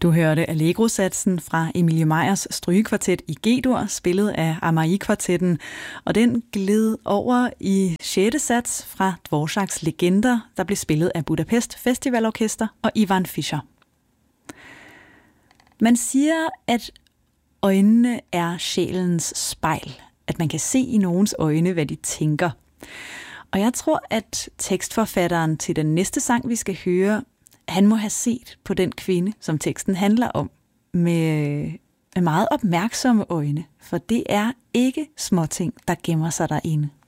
Du hørte Allegro-satsen fra Emilie Meyers strygekvartet i G-dur, spillet af Amarie-kvartetten, og den gled over i 6. sats fra Dvoraks Legender, der blev spillet af Budapest Festivalorkester og Ivan Fischer. Man siger, at øjnene er sjælens spejl, at man kan se i nogens øjne, hvad de tænker. Og jeg tror, at tekstforfatteren til den næste sang, vi skal høre, han må have set på den kvinde, som teksten handler om, med meget opmærksomme øjne, for det er ikke småting, der gemmer sig derinde.